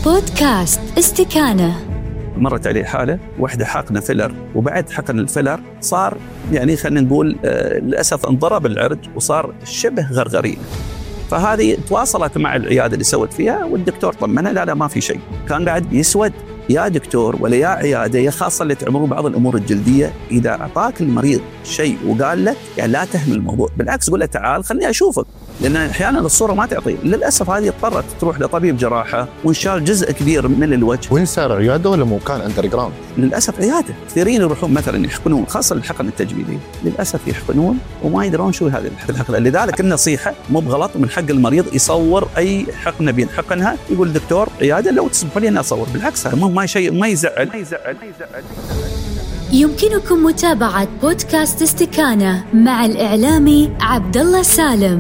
بودكاست استكانة. مرت عليه حالة واحدة حقن فيلر، وبعد حقن الفيلر صار يعني خلينا نقول للأسف انضرب العرج وصار شبه غرغرين. فهذه تواصلت مع العيادة اللي سوت فيها، والدكتور طمنها لا ما في شيء. كان قاعد يسود يا دكتور ولا يا عيادة، يا خاصة اللي تعملون بعض الأمور الجلدية، إذا أعطاك المريض شيء وقال لك يعني لا تهمل الموضوع، بالعكس قول له تعال خلني أشوفك، لأن أحيانا الصورة ما تعطي. للأسف هذه اضطرت تروح لطبيب جراحة وانشال جزء كبير من الوجه. وين صار عيادة ولا مكان أندر جراوند؟ للأسف عيادة. كثيرين يروحون مثلا يحقنون، خاصة الحقن التجميلي، للأسف يحقنون وما يدرون شو هذه الحقنة. لذلك النصيحة مو بغلط من حق المريض يصور أي حقنة بينحقنها، يقول دكتور عيادة لو تسمح لي أنا أصور، بالعكس هذا ما شيء ما يزعل. يمكنكم متابعة بودكاست استكانة مع الإعلامي عبد الله سالم.